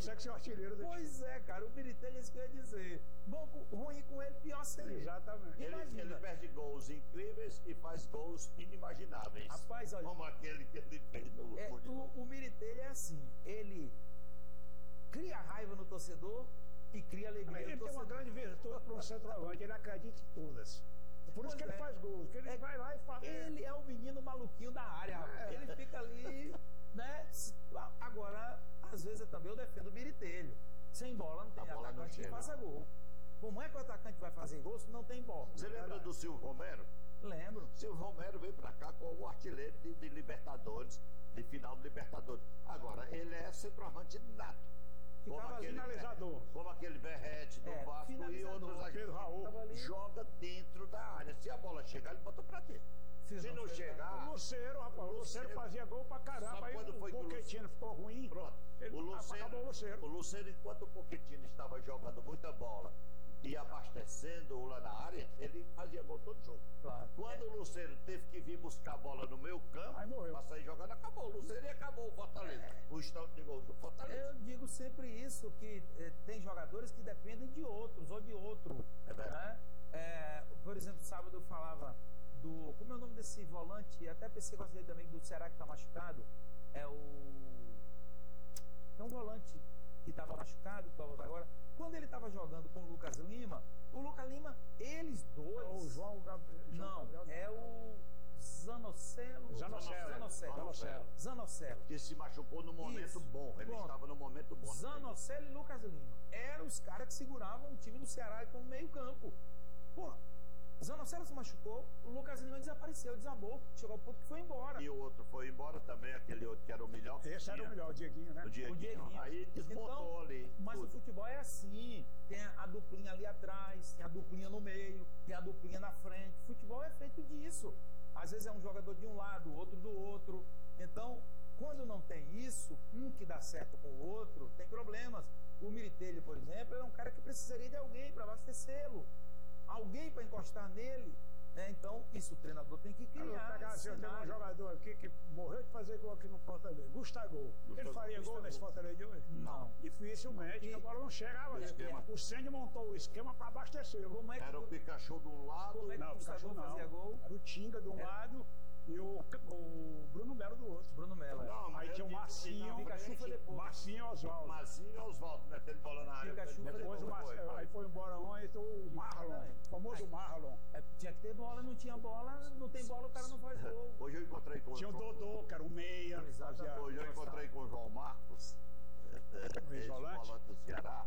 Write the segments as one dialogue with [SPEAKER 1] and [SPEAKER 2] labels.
[SPEAKER 1] consegue ser o artilheiro do time.
[SPEAKER 2] Pois é, cara, o Biritelli é isso que eu ia dizer. Bom, ruim com ele, pior sem ele.
[SPEAKER 1] Exatamente.
[SPEAKER 3] Ele perde gols incríveis e faz gols inimagináveis.
[SPEAKER 2] Rapaz, olha,
[SPEAKER 3] como aquele que ele fez no futebol.
[SPEAKER 2] O Biritelli é assim, ele cria raiva no torcedor e cria alegria
[SPEAKER 1] Ele
[SPEAKER 2] no
[SPEAKER 1] tem uma
[SPEAKER 2] torcedor.
[SPEAKER 1] grande virtude para um centroavante, ele acredita em todas. Por isso
[SPEAKER 2] Pois
[SPEAKER 1] que ele
[SPEAKER 2] é.
[SPEAKER 1] faz gols, que ele vai lá e faz.
[SPEAKER 2] Ele é o menino maluquinho da área, rapaz. Ele fica ali, né? Agora, às vezes também eu defendo o Biritelli. Sem bola não tem
[SPEAKER 3] A bola não
[SPEAKER 2] atacante que
[SPEAKER 3] chega.
[SPEAKER 2] faça gol. Como é que o atacante vai fazer gol se não tem bola?
[SPEAKER 3] Você lembra do Silvio Romero?
[SPEAKER 2] Lembro.
[SPEAKER 3] Silvio Romero veio pra cá como artilheiro de Libertadores, de final de Libertadores. Agora, ele é centroavante nato.
[SPEAKER 2] Ficava ali,
[SPEAKER 1] finalizador.
[SPEAKER 3] Como aquele Verrete do Vasco e
[SPEAKER 2] finalizador.
[SPEAKER 3] outros
[SPEAKER 1] Pedro
[SPEAKER 3] agentes.
[SPEAKER 1] Raul.
[SPEAKER 2] Tava ali.
[SPEAKER 3] Joga dentro da área. Se a bola chegar, ele bota pra dentro. Se não
[SPEAKER 1] O
[SPEAKER 3] chegar,
[SPEAKER 1] Lucero, rapaz, o Lucero fazia gol pra caramba.
[SPEAKER 3] Sabe
[SPEAKER 1] Aí
[SPEAKER 3] quando foi que
[SPEAKER 1] o
[SPEAKER 3] o
[SPEAKER 1] Pochettino ficou ruim.
[SPEAKER 3] pronto.
[SPEAKER 1] Ele acabou o Lucero.
[SPEAKER 3] O Lucero, enquanto o Pochettino estava jogando muita bola e abastecendo lá na área, ele fazia gol todo jogo.
[SPEAKER 2] Claro.
[SPEAKER 3] Quando o Lucero teve que vir buscar a bola no meio campo,
[SPEAKER 1] Aí morreu.
[SPEAKER 3] pra sair jogando, acabou. O Lucero e acabou o Fortaleza. O estoque de gol do Fortaleza.
[SPEAKER 2] Eu digo sempre isso, que tem jogadores que dependem de outros ou de outro.
[SPEAKER 3] É verdade.
[SPEAKER 2] Né? Por exemplo, sábado eu falava do... Como é o nome desse volante? Até pensei que dele também, do Ceará que está machucado. É um volante que estava machucado, que vai voltar agora. Quando ele estava jogando com o Lucas Lima, eles dois...
[SPEAKER 1] O João Gabriel.
[SPEAKER 2] Não, é o Zanocelo.
[SPEAKER 3] Que se machucou no momento
[SPEAKER 2] Isso.
[SPEAKER 3] bom. Ele
[SPEAKER 2] Pronto.
[SPEAKER 3] estava no momento bom.
[SPEAKER 2] Zanocelo e Lucas Lima. Eram os caras que seguravam o time do Ceará como meio campo. Pô, Zanocelo se machucou, o Lucas Lima desapareceu, desabou, chegou ao ponto que foi embora.
[SPEAKER 3] E o outro foi embora também, aquele outro que era o melhor. que
[SPEAKER 1] Esse era
[SPEAKER 3] tinha.
[SPEAKER 1] o melhor, o Dieguinho, né?
[SPEAKER 3] O Dieguinho. Aí desmontou
[SPEAKER 2] Então,
[SPEAKER 3] ali.
[SPEAKER 2] Mas
[SPEAKER 3] tudo.
[SPEAKER 2] o futebol é assim, tem a duplinha ali atrás, tem a duplinha no meio, tem a duplinha na frente. O futebol é feito disso. Às vezes é um jogador de um lado, outro do outro. Então, quando não tem isso, um que dá certo com o outro, tem problemas. O Biritelli, por exemplo, é um cara que precisaria de alguém para abastecê-lo. Alguém para encostar nele. Né? Então, isso o treinador tem que criar.
[SPEAKER 1] Eu tenho um jogador aqui que morreu de fazer gol aqui no Fortaleza. Gustavo. Ele faria gol nesse Fortaleza de hoje?
[SPEAKER 2] Não.
[SPEAKER 1] Dificilmente, a bola não chegava. O Sende montou o esquema para abastecer.
[SPEAKER 2] Como é que
[SPEAKER 3] Era o Pikachu de um lado.
[SPEAKER 2] Como é que
[SPEAKER 1] Não,
[SPEAKER 2] o Gustavo fazia gol?
[SPEAKER 1] Era o Tinga de um lado e o Bruno Melo do outro.
[SPEAKER 2] Bruno Melo.
[SPEAKER 3] Não,
[SPEAKER 1] Aí
[SPEAKER 3] eu
[SPEAKER 1] tinha o
[SPEAKER 3] digo
[SPEAKER 1] Marcinho,
[SPEAKER 3] na
[SPEAKER 2] Pikachu
[SPEAKER 3] frente,
[SPEAKER 2] foi depois.
[SPEAKER 1] Marcinho e Oswaldo.
[SPEAKER 3] Marcinho e Oswaldo, metendo bola na área.
[SPEAKER 2] Pikachu foi
[SPEAKER 1] Depois o
[SPEAKER 2] depois.
[SPEAKER 1] Marcinho, aí foi embora um, aí entrou o Marlon, o famoso Marlon.
[SPEAKER 2] Tinha que ter bola, não tinha bola, não tem bola, o cara não faz gol.
[SPEAKER 3] Hoje eu encontrei com
[SPEAKER 1] Tinha o Dodô, que era o meia.
[SPEAKER 2] Exatamente.
[SPEAKER 1] fazia-
[SPEAKER 3] Hoje eu encontrei com o João Marcos,
[SPEAKER 1] ex-volante.
[SPEAKER 3] volante do Ceará.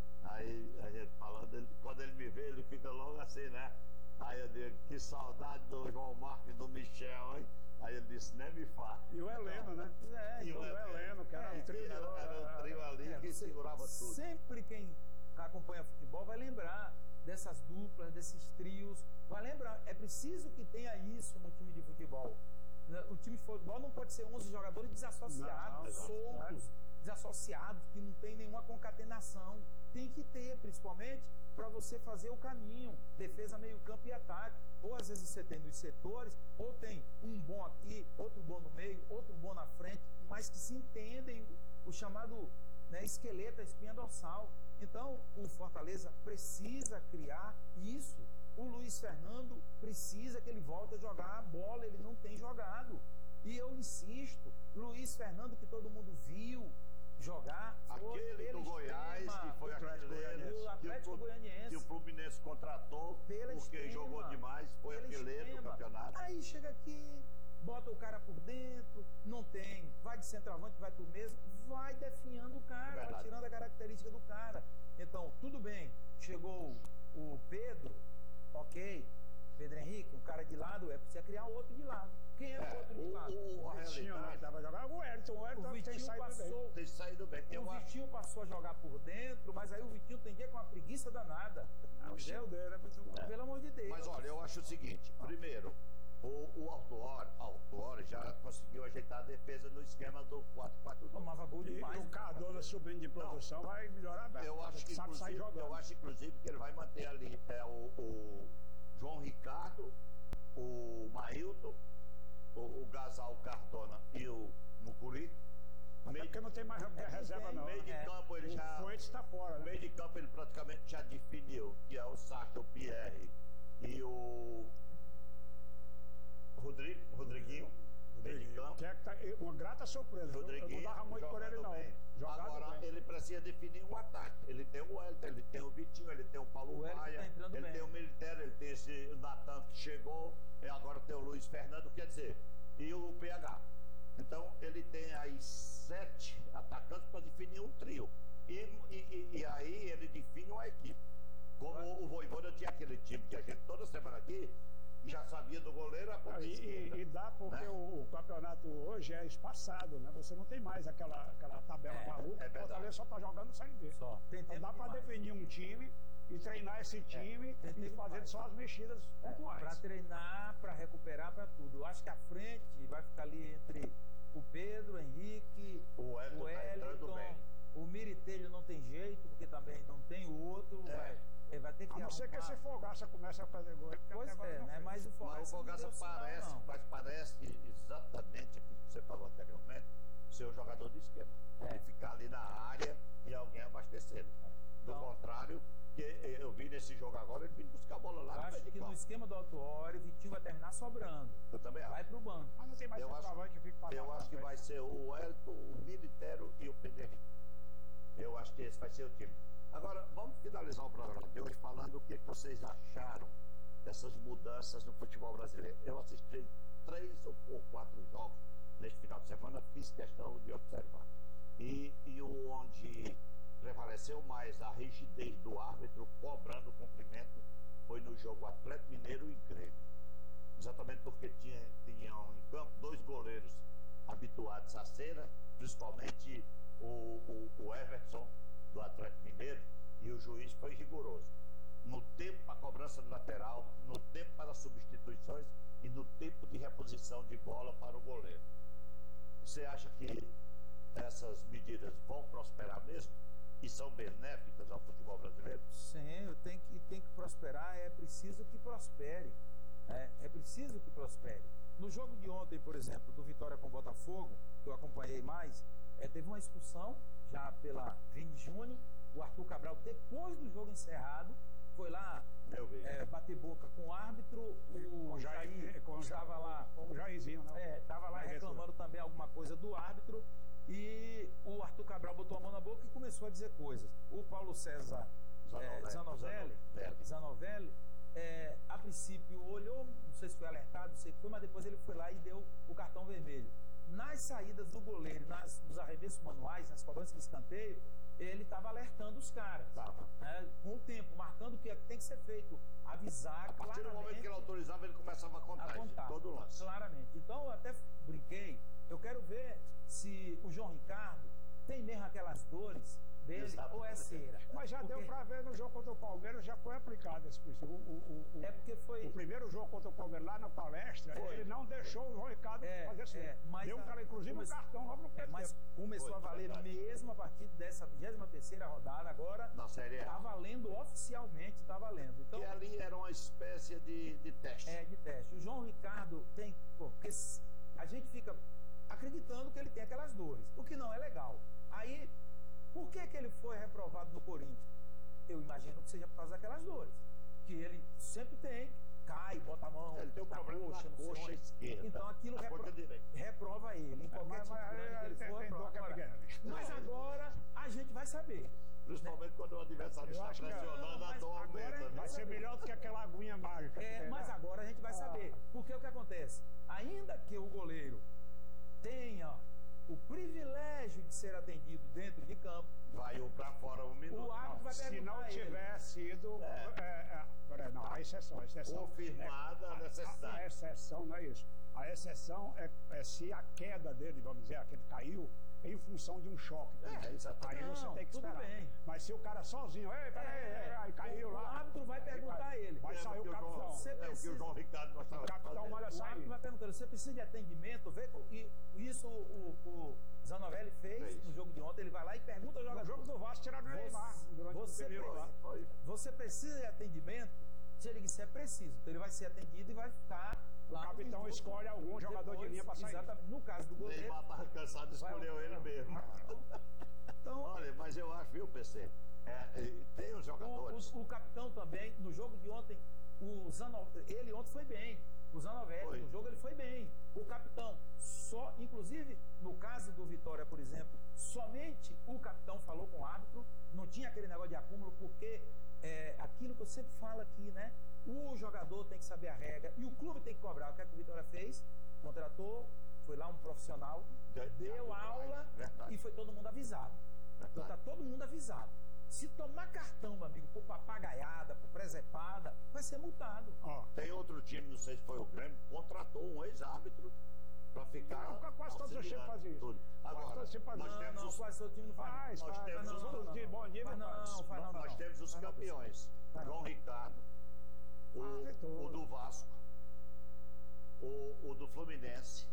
[SPEAKER 3] Aí a gente falando, quando ele me vê, ele fica logo assim, né? Aí eu digo, que saudade do João Marcos e do Michel, hein? Aí ele disse, nem me fala.
[SPEAKER 1] E o Heleno, né?
[SPEAKER 2] É,
[SPEAKER 1] E o Heleno, que era um trio.
[SPEAKER 3] Era um trio ali que
[SPEAKER 2] você-
[SPEAKER 3] segurava tudo.
[SPEAKER 2] Sempre quem acompanha futebol vai lembrar dessas duplas, desses trios. Vai lembrar, é preciso que tenha isso no time de futebol. O time de futebol não pode ser 11 jogadores desassociados,
[SPEAKER 1] Não,
[SPEAKER 2] soltos, desassociados, que não tem nenhuma concatenação. Tem que ter, principalmente, para você fazer o caminho, defesa, meio campo e ataque. Ou às vezes você tem nos setores, ou tem um bom aqui, outro bom no meio, outro bom na frente, mas que se entendem o chamado, né, esqueleto, a espinha dorsal. Então, o Fortaleza precisa criar isso. O Luiz Fernando precisa que ele volte a jogar a bola, ele não tem jogado. E eu insisto, Luiz Fernando, que todo mundo viu jogar, foi
[SPEAKER 3] Aquele do
[SPEAKER 2] pela
[SPEAKER 3] Goiás,
[SPEAKER 2] extrema,
[SPEAKER 3] que foi artilheiro,
[SPEAKER 2] o Atlético Goianiense,
[SPEAKER 3] que o Fluminense contratou,
[SPEAKER 2] pela
[SPEAKER 3] porque
[SPEAKER 2] extrema,
[SPEAKER 3] jogou demais, foi
[SPEAKER 2] pela
[SPEAKER 3] artilheiro do
[SPEAKER 2] extrema.
[SPEAKER 3] campeonato.
[SPEAKER 2] Aí chega aqui, bota o cara por dentro, não tem, vai de centroavante, vai tu mesmo, vai definhando o cara, vai
[SPEAKER 3] Verdade.
[SPEAKER 2] tirando a característica do cara. Então, tudo bem, chegou o Pedro, ok, Pedro Henrique, um cara de lado, precisa criar outro de lado. Quem é o outro de lado?
[SPEAKER 3] A
[SPEAKER 1] Vitinho, né?
[SPEAKER 3] realidade
[SPEAKER 1] Tava jogando. O Wellington tem
[SPEAKER 2] Vitinho
[SPEAKER 1] saído bem.
[SPEAKER 2] passou.
[SPEAKER 3] tem saído bem.
[SPEAKER 2] O Vitinho passou a jogar por dentro, mas aí o Vitinho tem dia com uma preguiça danada.
[SPEAKER 1] O estilo dele é muito bom.
[SPEAKER 2] Pelo amor de Deus.
[SPEAKER 3] Mas olha, eu acho o seguinte, primeiro, o Autuori já conseguiu ajeitar a defesa no esquema do 4-4-2.
[SPEAKER 2] Tomava gol
[SPEAKER 1] E
[SPEAKER 2] demais.
[SPEAKER 1] o Cardona subindo de produção vai melhorar bem.
[SPEAKER 3] Eu acho, que,
[SPEAKER 1] sabe sair jogando.
[SPEAKER 3] eu acho inclusive que ele vai manter ali o João Ricardo, o Mailton, o Gasal Cardona e o Mucuri.
[SPEAKER 1] Até porque não tem mais reserva, não.
[SPEAKER 3] Meio de campo ele já.
[SPEAKER 1] O Fuentes está fora, né?
[SPEAKER 3] Meio de campo ele praticamente já definiu, que é o Sacha, o Pierre e o Rodriguinho. Meio de campo.
[SPEAKER 1] Que é que tá uma grata surpresa. Eu não dava muito por ele, não.
[SPEAKER 3] Agora ele precisa definir um ataque. Ele tem o Wellington, ele tem o Vitinho, ele tem o Paulo Maia, ele tem o Militeiro, ele tem esse Natan que chegou, e agora tem o Luiz Fernando, quer dizer, e o PH. Então ele tem aí 7 atacantes para definir um trio. E aí ele define uma equipe. Como o Vojvoda tinha aquele time que a gente toda semana aqui já sabia do goleiro a ponta esquerda.
[SPEAKER 1] E dá porque, né? O campeonato hoje é espaçado, né? Você não tem mais aquela tabela maluca. O Fortaleza só está jogando Série B.
[SPEAKER 2] Só.
[SPEAKER 1] Então dá para definir um time e treinar esse time e fazendo só as mexidas pontuais.
[SPEAKER 2] Para treinar, para recuperar, para tudo. Eu acho que a frente vai ficar ali entre o Pedro, o Henrique, o Wellington, o Miritelho não tem jeito, porque também não tem o outro. Vai ter que
[SPEAKER 1] a não ser que esse Fogaça comece a fazer gol.
[SPEAKER 2] Pois é, né? Mas o Fogaça
[SPEAKER 3] parece exatamente aquilo que você falou anteriormente, ser o jogador de esquema. Ele ficar ali na área e alguém abastecer. Do contrário, que eu vi nesse jogo agora, ele vindo buscar a bola lá.
[SPEAKER 2] Eu acho que no esquema do Autuori, o Vitinho vai terminar sobrando.
[SPEAKER 3] Eu também acho.
[SPEAKER 2] Vai pro banco.
[SPEAKER 1] Mas não tem mais centroavante que fica parado.
[SPEAKER 3] Eu acho que vai ser o Wellington, o Militeiro e o Pedro Henrique. Eu acho que esse vai ser o time. Agora, vamos finalizar o programa de hoje falando o que vocês acharam dessas mudanças no futebol brasileiro. Eu assisti 3 ou 4 jogos neste final de semana, fiz questão de observar. E onde prevaleceu mais a rigidez do árbitro cobrando o cumprimento foi no jogo Atlético Mineiro e Grêmio. Exatamente porque tinham em campo 2 goleiros habituados à cera, principalmente o Everson do Atlético Mineiro, e o juiz foi rigoroso no tempo para a cobrança de lateral, no tempo para as substituições e no tempo de reposição de bola para o goleiro. Você acha que essas medidas vão prosperar mesmo e são benéficas ao futebol brasileiro?
[SPEAKER 2] Sim, tem que prosperar, é preciso que prospere. É preciso que prospere. No jogo de ontem, por exemplo, do Vitória com o Botafogo, que eu acompanhei mais, teve uma expulsão já pela Vini Júnior. O Arthur Cabral, depois do jogo encerrado, foi lá bater boca com o árbitro. O Jair estava lá.
[SPEAKER 1] O Jairzinho, né?
[SPEAKER 2] Estava lá reclamando também alguma coisa do árbitro. E o Arthur Cabral botou a mão na boca e começou a dizer coisas. O Paulo César Zanovelli, a princípio olhou, não sei se foi alertado, não sei o que foi, mas depois ele foi lá e deu o cartão vermelho. Nas saídas do goleiro, nos arremessos manuais, nas cobranças de escanteio, ele estava alertando os caras. Com o tempo, marcando o que tem que ser feito. Avisar claramente. A partir do momento
[SPEAKER 3] que ele autorizava, ele começava a contar. Todo lance.
[SPEAKER 2] Claramente. Então, eu até brinquei. Eu quero ver se o João Ricardo tem mesmo aquelas dores dele. Exato. Ou é cera.
[SPEAKER 1] Mas já deu para ver no jogo contra o Palmeiras, já foi aplicado esse princípio.
[SPEAKER 2] Porque foi...
[SPEAKER 1] O primeiro jogo contra o Palmeiras lá na palestra, ele não deixou o João Ricardo fazer cera. Deu inclusive um cartão logo no primeiro
[SPEAKER 2] mas começou a valer mesmo a partir dessa 23ª rodada. Agora está valendo oficialmente, está valendo. Então,
[SPEAKER 3] que ali era uma espécie de teste.
[SPEAKER 2] De teste. O João Ricardo tem... Porque a gente fica acreditando que ele tem aquelas dores, o que não é legal. Aí, por que ele foi reprovado no Corinthians? Eu imagino que seja por causa daquelas dores, que ele sempre tem, cai, bota a mão,
[SPEAKER 3] ele tem um problema na coxa esquerda.
[SPEAKER 2] Então aquilo reprova ele. Em qualquer tipo que ele for, mas agora a gente vai saber.
[SPEAKER 3] Principalmente quando o adversário está pressionando, a dor aumenta.
[SPEAKER 1] Vai ser melhor do que aquela aguinha mágica.
[SPEAKER 2] Mas agora a gente vai saber. Porque o que acontece? Ainda que o goleiro tenha o privilégio de ser atendido dentro de campo,
[SPEAKER 3] vai para fora um minuto.
[SPEAKER 2] O árbitro vai perguntar.
[SPEAKER 1] Se não tiver sido não, a exceção
[SPEAKER 3] confirmada a necessidade.
[SPEAKER 1] A exceção não é isso. A exceção é se a queda dele, vamos dizer, que ele caiu em função de um choque.
[SPEAKER 3] Exatamente.
[SPEAKER 1] Aí você tem que esperar.
[SPEAKER 2] Bem.
[SPEAKER 1] Mas se o cara sozinho, aí caiu lá.
[SPEAKER 2] O árbitro vai perguntar a ele.
[SPEAKER 1] Vai sair o capitão.
[SPEAKER 3] O que o João Ricardo
[SPEAKER 1] o capitão manda sair.
[SPEAKER 2] O árbitro vai perguntar, você precisa de atendimento? Isso o Zanovelli fez no jogo de ontem. Ele vai lá e pergunta ao jogador.
[SPEAKER 1] No jogo do Vasco tiraram o Neymar durante o período lá.
[SPEAKER 2] Você precisa de atendimento? Se ele disser preciso, então ele vai ser atendido e vai ficar lá.
[SPEAKER 1] O capitão não escolhe algum jogador de linha para sair.
[SPEAKER 2] Exatamente. No caso do goleiro.
[SPEAKER 3] Neymar estava cansado e escolheu ele mesmo.
[SPEAKER 2] Então,
[SPEAKER 3] olha, mas eu acho, viu, PC? Tem os jogadores.
[SPEAKER 2] O capitão também, no jogo de ontem, ele ontem foi bem. O Zanovelli, no jogo ele foi bem. O capitão, inclusive no caso do Vitória, por exemplo, somente o capitão falou com o árbitro, não tinha aquele negócio de acúmulo, porque aquilo que eu sempre falo aqui, né? O jogador tem que saber a regra e o clube tem que cobrar. O que o Vitória fez? Contratou, foi lá um profissional, deu aula e foi todo mundo avisado. Então está todo mundo avisado. Se tomar cartão, meu amigo, por papagaiada, por presepada, vai ser multado.
[SPEAKER 3] Tem outro time, não sei se foi o Grêmio, contratou um ex-árbitro para ficar.
[SPEAKER 1] Não, quase todos os times fazem isso.
[SPEAKER 3] Agora, nós temos
[SPEAKER 2] quase todo time não faz.
[SPEAKER 3] Nós temos os
[SPEAKER 1] de bom nível.
[SPEAKER 3] Nós temos os campeões. João Ricardo, o do Vasco, o do Fluminense,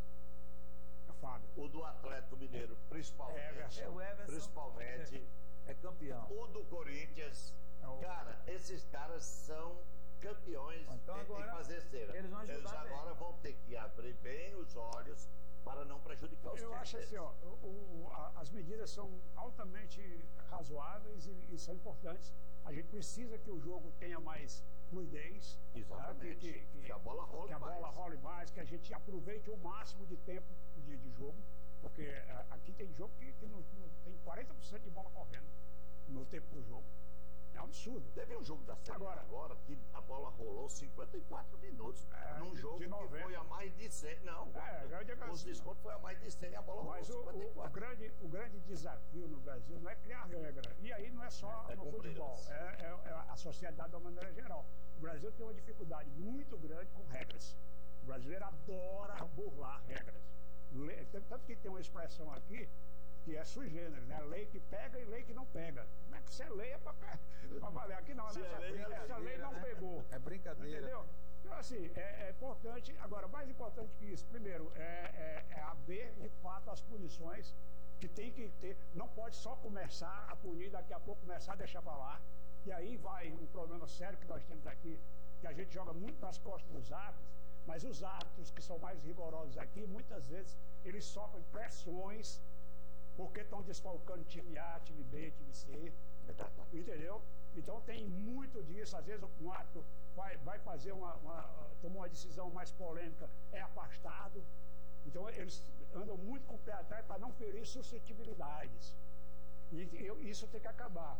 [SPEAKER 3] o do Atlético Mineiro, principalmente.
[SPEAKER 2] O Everson.
[SPEAKER 3] Principalmente.
[SPEAKER 2] É campeão.
[SPEAKER 3] O do Corinthians. Cara, esses caras são campeões
[SPEAKER 2] então agora,
[SPEAKER 3] em fazer cera.
[SPEAKER 2] Eles
[SPEAKER 3] agora vão ter que abrir bem os olhos para não prejudicar os times.
[SPEAKER 1] Eu acho assim, as medidas são altamente razoáveis e são importantes. A gente precisa que o jogo tenha mais fluidez.
[SPEAKER 3] Exatamente. Que a bola role mais.
[SPEAKER 1] Que a gente aproveite o máximo de tempo de jogo. Porque aqui tem jogo que não tem 40% de bola correndo no tempo do jogo. É um absurdo.
[SPEAKER 3] Teve um jogo da Série agora que a bola rolou 54 minutos. Num jogo que foi a mais de 100. Não, os descontos foi a mais de 100 e a bola rolou 54.
[SPEAKER 1] O grande desafio no Brasil não é criar regra. E aí não é só no futebol. É a sociedade de uma maneira geral. O Brasil tem uma dificuldade muito grande com regras. O brasileiro adora burlar regras. Tanto que tem uma expressão aqui que é sui generis, né? Lei que pega e lei que não pega. Como é que você lê para valer? Aqui não, né? Essa lei não pegou.
[SPEAKER 2] É brincadeira.
[SPEAKER 1] Entendeu? Então, assim, é importante. Agora, mais importante que isso, primeiro, é haver, de fato, as punições que tem que ter. Não pode só começar a punir, daqui a pouco começar a deixar para lá. E aí vai um problema sério que nós temos aqui, que a gente joga muito nas costas dos árbitros. Mas os árbitros que são mais rigorosos aqui, muitas vezes, eles sofrem pressões porque estão desfalcando time A, time B, time C. Entendeu? Então tem muito disso. Às vezes um árbitro vai fazer tomar uma decisão mais polêmica, é afastado. Então eles andam muito com o pé atrás para não ferir suscetibilidades. E isso tem que acabar.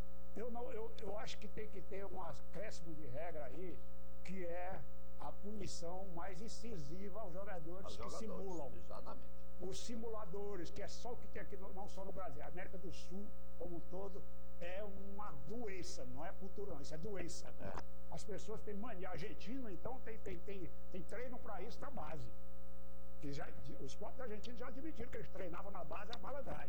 [SPEAKER 1] Eu acho que tem que ter um acréscimo de regra aí, que é a punição mais incisiva aos jogadores que simulam.
[SPEAKER 3] Exatamente.
[SPEAKER 1] Os simuladores, que é só o que tem aqui, não só no Brasil, a América do Sul como um todo, é uma doença, não é cultura, não, isso é doença. As pessoas têm mania. Argentino, então, tem treino para isso na base. Os próprios argentinos já admitiram que eles treinavam na base a malandragem.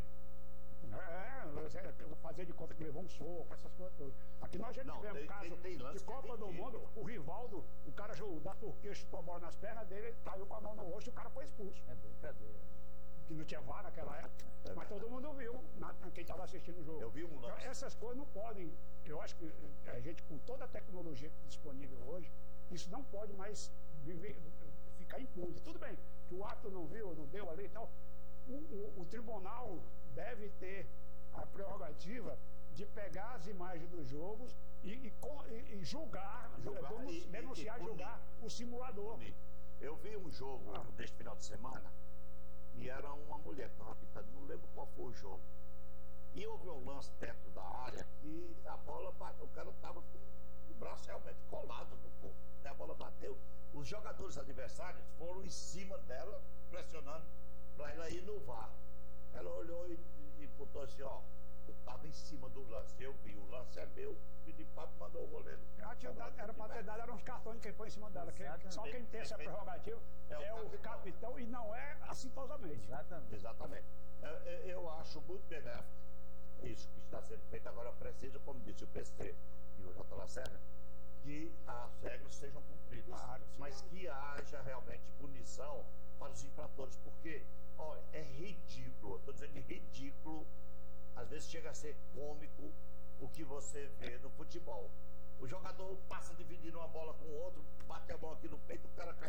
[SPEAKER 1] Fazer de conta que levou um soco, essas coisas todas. Aqui nós já tivemos caso de Copa do Mundo, o Rivaldo, o cara da Turquia chutou a bola nas pernas dele, ele caiu com a mão no rosto e o cara foi expulso.
[SPEAKER 2] É brincadeira.
[SPEAKER 1] Que não tinha VAR naquela época. Mas todo mundo viu, quem estava assistindo o jogo.
[SPEAKER 3] Eu vi um lance.
[SPEAKER 1] Então, essas coisas não podem. Eu acho que a gente, com toda a tecnologia disponível hoje, isso não pode mais ficar impune. Tudo bem, que o ato não viu, não deu ali e tal. O tribunal deve ter a prerrogativa de pegar as imagens dos jogos e julgar, denunciar, julgar o simulador.
[SPEAKER 3] Eu vi um jogo neste final de semana e era uma mulher que estava pitando, não lembro qual foi o jogo. E houve um lance dentro da área e a bola bateu, o cara estava com o braço realmente colado no corpo. A bola bateu, os jogadores adversários foram em cima dela, pressionando para ela ir no VAR. Ela olhou e botou assim, eu estava em cima do lance, eu vi, o lance é meu, e de papo mandou o goleiro.
[SPEAKER 1] Era para ter dado, eram uns cartões que foi em cima dela. Só quem tem essa prerrogativa é o capitão e não é assintosamente.
[SPEAKER 3] Exatamente. Eu acho muito benéfico isso que está sendo feito. Agora precisa, como disse o PC e o J. Lacerda, que as regras sejam cumpridas.
[SPEAKER 1] Claro,
[SPEAKER 3] mas que haja realmente punição para os infratores, porque é ridículo, estou dizendo ridículo, às vezes chega a ser cômico o que você vê no futebol. O jogador passa dividindo uma bola com o outro, bate a mão aqui no peito, o cara cai